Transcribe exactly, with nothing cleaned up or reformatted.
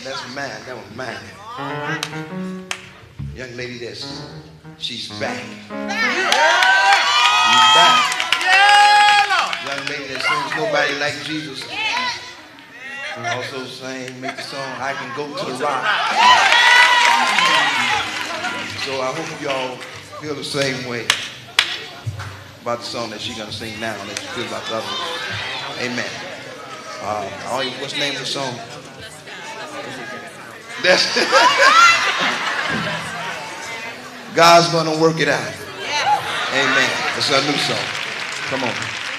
That's mine. That was mine. Young lady, this. She's back. She's back. Young lady that sings Nobody Like Jesus. Also sang, make the song I Can Go to the Rock. So I hope y'all feel the same way about the song that she's gonna sing now that you feel about the other one. Amen. Uh, what's the name of the song? That's God's gonna work it out. Amen. It's a new song. Come on.